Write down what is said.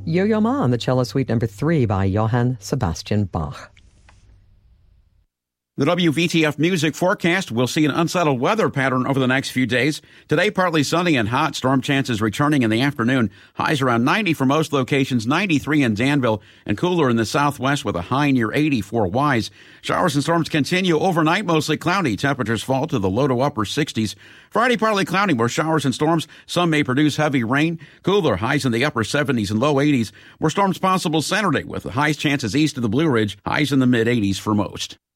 Yo-Yo Ma on the cello suite number 3 by Johann Sebastian Bach. The WVTF music forecast will see an unsettled weather pattern over the next few days. Today, partly sunny and hot. Storm chances returning in the afternoon. Highs around 90 for most locations, 93 in Danville, and cooler in the southwest with a high near 80 for Wise. Showers and storms continue overnight, mostly cloudy. Temperatures fall to the low to upper 60s. Friday, partly cloudy, more showers and storms. Some may produce heavy rain. Cooler, highs in the upper 70s and low 80s. More storms possible Saturday with the highest chances east of the Blue Ridge. Highs in the mid 80s for most.